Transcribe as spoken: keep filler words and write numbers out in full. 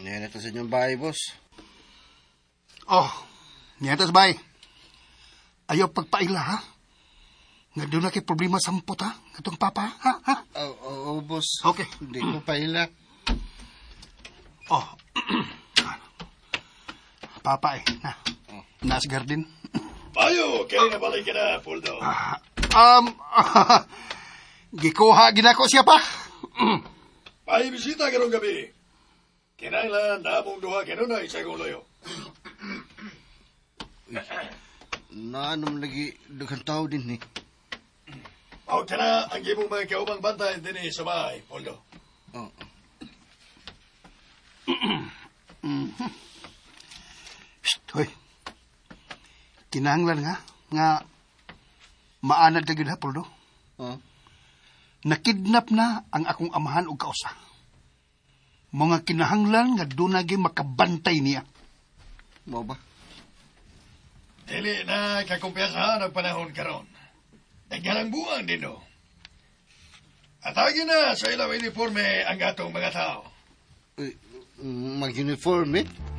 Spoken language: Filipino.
Yan ito sa inyong bahay, boss. Oh, niyatas bay. Ayaw pagpaila, ha? Nga doon na kay problema sa mpot, ha? Nga itong papa, ha? ha? Oo, oh, oh, boss. Okay. Hindi ko paila. Oh. Papa eh, na. Nas garden. Payo, kaya nabalik ka na, Puldo. Ah, um, gikuha ginako siya pa. Payo, bisita ka nung gabi. Kinailan, namong duha kinunay sa kong loyo. Naanong lagi daghang tao din, eh. Huwag ka na ang gimong mga kaubang bantay din sa bahay, Puldo. Oo. Oh. Psst, hoy. Kinahanglan nga, nga maanad ka gid ha, Poldo. Oh. Nakidnap na ang akong amahan o kausa. Mga kinahanglan nga dunagi makabantay niya. Mo ba? Dili na kakumpiyasahan ang panahon karon. Nagganang buwan din, no? Atagin na sa ilaw uniforme ang atong mga tao. Mag-uniform, eh?